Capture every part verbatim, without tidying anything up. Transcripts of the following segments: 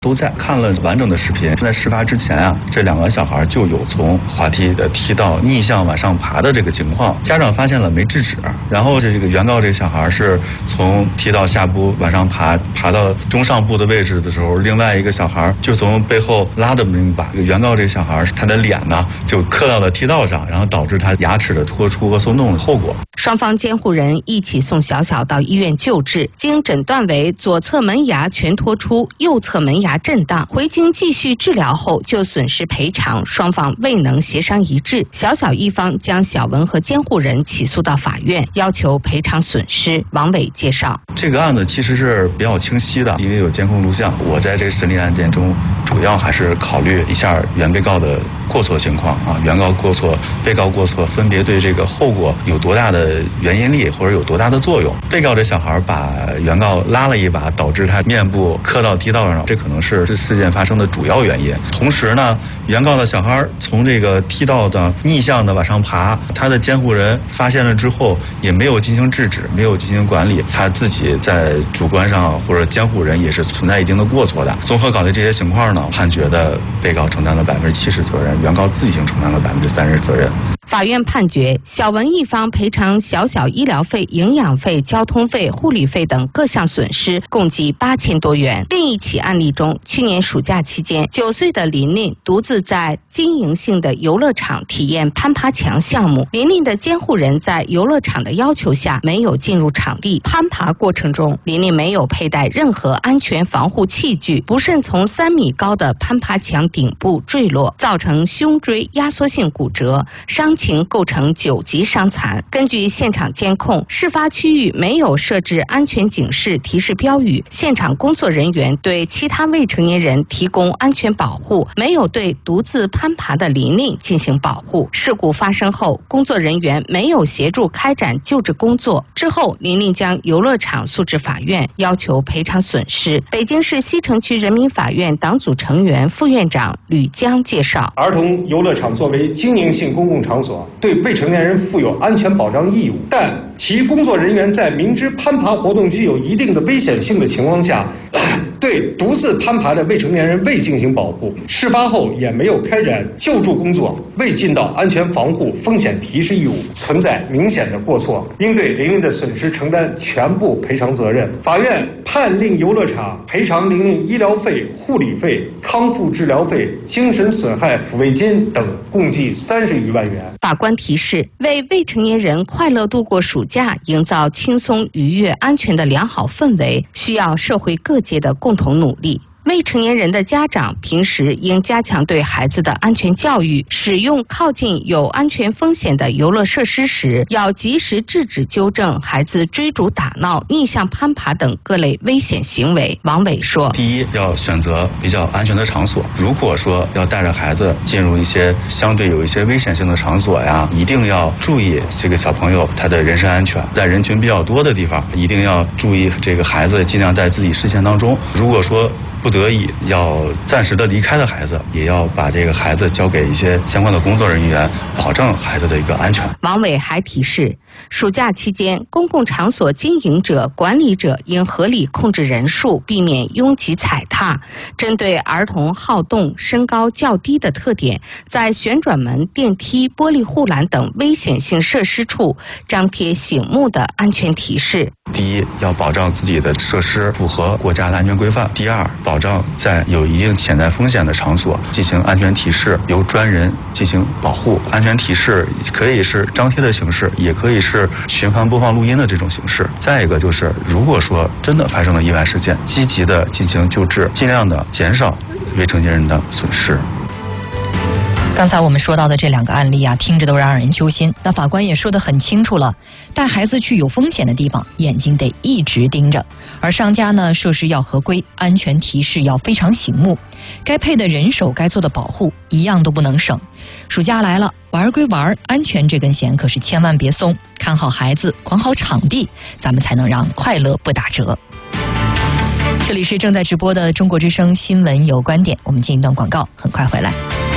都在看了完整的视频。在事发之前啊，这两个小孩就有从滑梯的梯道逆向往上爬的这个情况，家长发现了没制止，然后这这个原告这个小孩是从梯道下部往上爬，爬到中上部的位置的时候，另外一个小孩就从背后拉的那把，原告这个小孩他的脸呢就磕到了梯道上，然后导致他牙齿的脱出和松动的后果。 双方监护人一起送小小到医院救治，经诊断为左侧门牙全脱出，右侧门牙震荡，回京继续治疗后就损失赔偿，双方未能协商一致，小小一方将小文和监护人起诉到法院，要求赔偿损失。王伟介绍， 这个案子其实是比较清晰的，因为有监控录像。我在这个审理案件中，主要还是考虑一下原被告的过错情况啊，原告过错、被告过错分别对这个后果有多大的原因力或者有多大的作用。被告这小孩把原告拉了一把，导致他面部磕到梯道上，这可能是这事件发生的主要原因。同时呢，原告的小孩从这个梯道的逆向的往上爬，他的监护人发现了之后也没有进行制止，没有进行管理，他自己在主观上或者监护人也是存在一定的过错的。综合考虑这些情况呢，判决的被告承担了百分之七十责任，原告自行承担了百分之三十责任。 法院判决小文一方赔偿小小医疗费、营养费、交通费、护理费等各项损失，共计八千多元。另一起案例中，去年暑假期间，九岁的琳琳独自在经营性的游乐场体验攀爬墙项目。琳琳的监护人在游乐场的要求下没有进入场地，攀爬过程中，琳琳没有佩戴任何安全防护器具，不慎从三米高的攀爬墙顶部坠落，造成胸椎压缩性骨折，伤情构成九级伤残。根据现场监控，事发区域没有设置安全警示提示标语，现场工作人员对其他未成年人提供安全保护，没有对独自攀爬的琳琳进行保护。事故发生后，工作人员没有协助开展救治工作。之后，琳琳将游乐场诉至法院，要求赔偿损失。北京市西城区人民法院党组成员、副院长吕江介绍， 儿童游乐场作为经营性公共场所，对未成年人负有安全保障义务，但其工作人员在明知攀爬活动具有一定的危险性的情况下，对独自攀爬的未成年人未进行保护，事发后也没有开展救助工作，未尽到安全防护风险提示义务，存在明显的过错，应对琳琳的损失承担全部赔偿责任。法院判令游乐场赔偿琳琳医疗费、护理费、康复治疗费、精神损害抚慰金等共计三十余万元。 法官提示，为未成年人快乐度过暑假营造轻松愉悦安全的良好氛围，需要社会各界的共同努力。未成年人的家长平时应加强对孩子的安全教育，使用靠近有安全风险的游乐设施时，要及时制止纠正孩子追逐打闹、逆向攀爬等各类危险行为。王伟说， 第一，要选择比较安全的场所。如果说要带着孩子进入一些相对有一些危险性的场所呀，一定要注意这个小朋友他的人身安全。在人群比较多的地方，一定要注意这个孩子尽量在自己视线当中。如果说不得已要暂时的离开的孩子，也要把这个孩子交给一些相关的工作人员，保证孩子的一个安全。 王伟还提示，暑假期间，公共场所经营者、管理者应合理控制人数，避免拥挤踩踏。针对儿童好动、身高较低的特点，在旋转门、电梯、玻璃护栏等危险性设施处张贴醒目的安全提示。 第一，要保障自己的设施符合国家的安全规范；第二，保障在有一定潜在风险的场所进行安全提示，由专人进行保护。安全提示可以是张贴的形式，也可以是循环播放录音的这种形式。再一个就是，如果说真的发生了意外事件，积极的进行救治，尽量的减少未成年人的损失。 刚才我们说到的这两个案例啊，听着都让人揪心。那法官也说得很清楚了，带孩子去有风险的地方，眼睛得一直盯着。而商家呢，设施要合规，安全提示要非常醒目，该配的人手、该做的保护，一样都不能省。暑假来了，玩归玩，安全这根弦可是千万别松。看好孩子，管好场地，咱们才能让快乐不打折。这里是正在直播的中国之声新闻有观点，我们进一段广告，很快回来。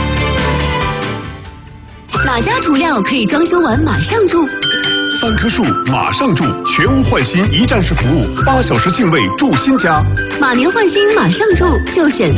哪家涂料可以装修完马上住？ 三棵树马上住，全屋换新一站式服务，八小时净卫住新家。 马年换新马上住，就选